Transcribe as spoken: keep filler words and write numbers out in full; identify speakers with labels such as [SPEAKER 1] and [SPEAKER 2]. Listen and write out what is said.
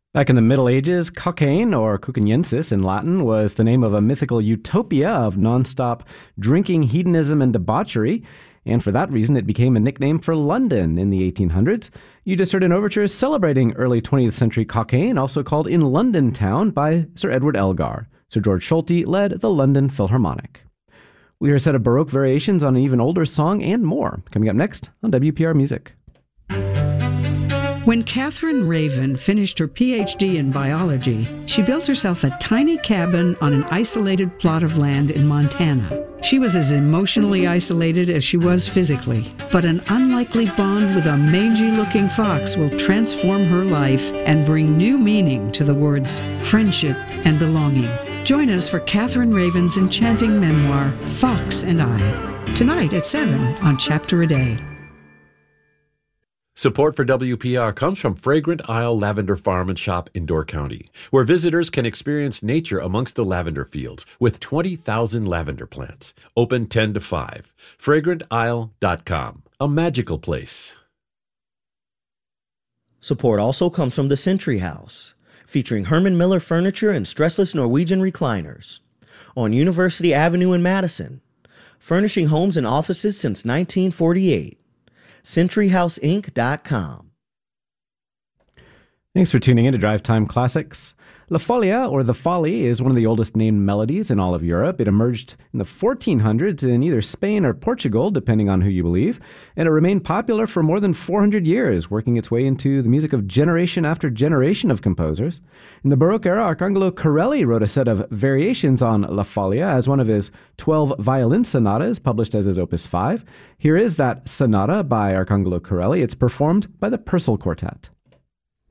[SPEAKER 1] Back in the Middle Ages, Cockaigne, or Cucaniensis in Latin, was the name of a mythical utopia of nonstop drinking, hedonism, and debauchery, and for that reason it became a nickname for London in the eighteen hundreds. You just heard an overture celebrating early twentieth century Cockaigne, also called In London Town by Sir Edward Elgar. Sir George Solti led the London Philharmonic. We'll hear a set of Baroque variations on an even older song and more, coming up next on W P R Music.
[SPEAKER 2] When Catherine Raven finished her P H D in biology, she built herself a tiny cabin on an isolated plot of land in Montana. She was as emotionally isolated as she was physically, but an unlikely bond with a mangy-looking fox will transform her life and bring new meaning to the words friendship and belonging. Join us for Catherine Raven's enchanting memoir, Fox and I, tonight at seven on Chapter a Day.
[SPEAKER 3] Support for W P R comes from Fragrant Isle Lavender Farm and Shop in Door County, where visitors can experience nature amongst the lavender fields with twenty thousand lavender plants. Open ten to five. fragrant isle dot com. A magical place.
[SPEAKER 4] Support also comes from the Century House, featuring Herman Miller furniture and stressless Norwegian recliners. On University Avenue in Madison, furnishing homes and offices since nineteen forty-eight. century house inc dot com.
[SPEAKER 1] Thanks for tuning in to Drive Time Classics. La Folia, or The Folly, is one of the oldest named melodies in all of Europe. It emerged in the fourteen hundreds in either Spain or Portugal, depending on who you believe, and it remained popular for more than four hundred years, working its way into the music of generation after generation of composers. In the Baroque era, Arcangelo Corelli wrote a set of variations on La Folia as one of his twelve violin sonatas, published as his Opus five. Here is that sonata by Arcangelo Corelli. It's performed by the Purcell Quartet.